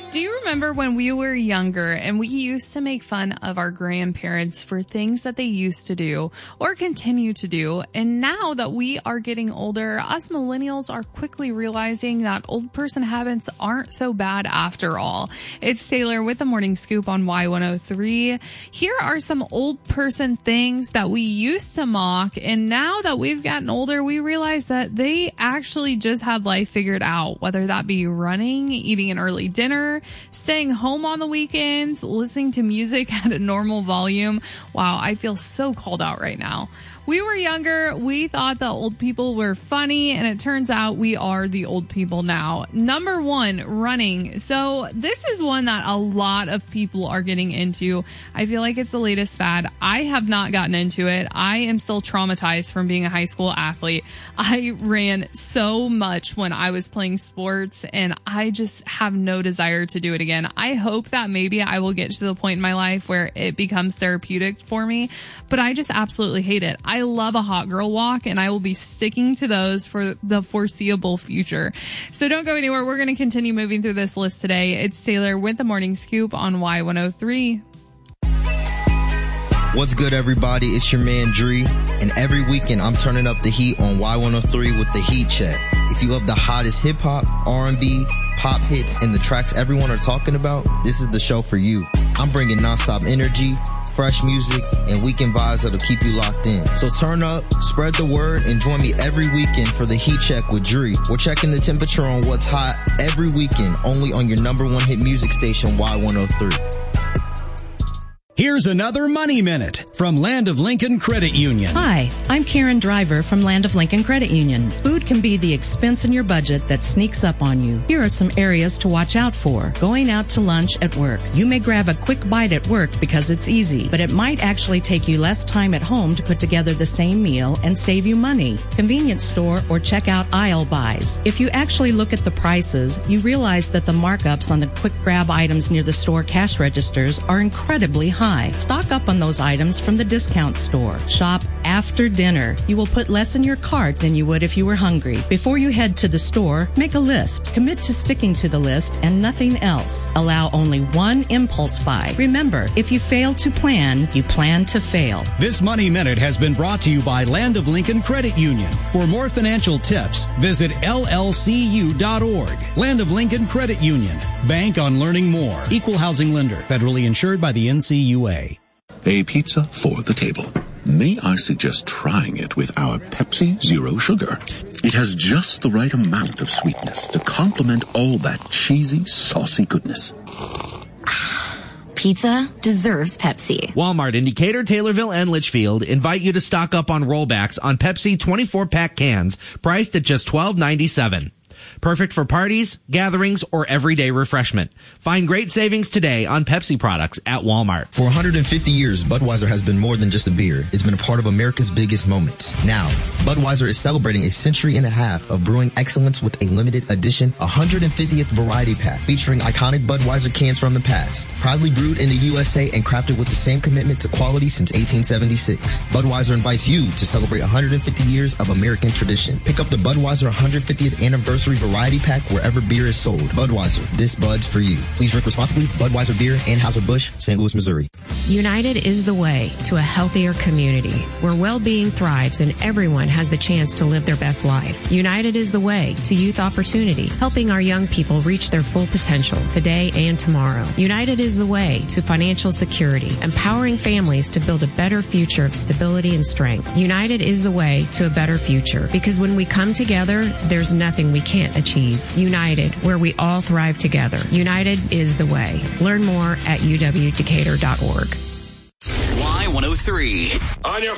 Do you remember when we were younger and we used to make fun of our grandparents for things that they used to do or continue to do? And now that we are getting older, us millennials are quickly realizing that old person habits aren't so bad after all. It's Taylor with the Morning Scoop on Y103. Here are some old person things that we used to mock, and now that we've gotten older, we realize that they actually just had life figured out, whether that be running, eating an early dinner, staying home on the weekends, listening to music at a normal volume. Wow, I feel so called out right now. We were younger, we thought that old people were funny, and it turns out we are the old people now. Number one, running. So this is one that a lot of people are getting into. I feel like it's the latest fad. I have not gotten into it. I am still traumatized from being a high school athlete. I ran so much when I was playing sports, and I just have no desire to do it again. I hope that maybe I will get to the point in my life where it becomes therapeutic for me, but I just absolutely hate it. I love a hot girl walk, and I will be sticking to those for the foreseeable future. So don't go anywhere. We're going to continue moving through this list today. It's Taylor with the Morning Scoop on Y103. What's good, everybody? It's your man, Dree. And every weekend, I'm turning up the heat on Y103 with the Heat Check. If you love the hottest hip-hop, R&B, pop hits, and the tracks everyone are talking about, this is the show for you. I'm bringing nonstop energy, fresh music, and weekend vibes that'll keep you locked in. So turn up, spread the word, and join me every weekend for the Heat Check with Dree. We're checking the temperature on what's hot every weekend, only on your number one hit music station, Y103. Here's another Money Minute from Land of Lincoln Credit Union. Hi, I'm Karen Driver from Land of Lincoln Credit Union. Food can be the expense in your budget that sneaks up on you. Here are some areas to watch out for. Going out to lunch at work. You may grab a quick bite at work because it's easy, but it might actually take you less time at home to put together the same meal and save you money. Convenience store or checkout aisle buys. If you actually look at the prices, you realize that the markups on the quick grab items near the store cash registers are incredibly high. Stock up on those items from the discount store. Shop after dinner. You will put less in your cart than you would if you were hungry. Before you head to the store, make a list. Commit to sticking to the list and nothing else. Allow only one impulse buy. Remember, if you fail to plan, you plan to fail. This Money Minute has been brought to you by Land of Lincoln Credit Union. For more financial tips, visit llcu.org. Land of Lincoln Credit Union. Bank on learning more. Equal housing lender. Federally insured by the NCUA. A pizza for the table. May I suggest trying it with our Pepsi Zero Sugar? It has just the right amount of sweetness to complement all that cheesy, saucy goodness. Pizza deserves Pepsi. Walmart in Decatur, Taylorville, and Litchfield invite you to stock up on rollbacks on Pepsi 24-pack cans, priced at just $12.97. Perfect for parties, gatherings, or everyday refreshment. Find great savings today on Pepsi products at Walmart. For 150 years, Budweiser has been more than just a beer. It's been a part of America's biggest moments. Now, Budweiser is celebrating a century and a half of brewing excellence with a limited edition 150th variety pack featuring iconic Budweiser cans from the past. Proudly brewed in the USA and crafted with the same commitment to quality since 1876. Budweiser invites you to celebrate 150 years of American tradition. Pick up the Budweiser 150th Anniversary Variety Pack wherever beer is sold. Budweiser, this Bud's for you. Please drink responsibly. Budweiser Beer, Anheuser-Busch, St. Louis, Missouri. United is the way to a healthier community where well-being thrives and everyone has the chance to live their best life. United is the way to youth opportunity, helping our young people reach their full potential today and tomorrow. United is the way to financial security, empowering families to build a better future of stability and strength. United is the way to a better future because when we come together, there's nothing we can't achieve. United, where we all thrive together. United is the way. Learn more at uwdecatur.org. Y103. On your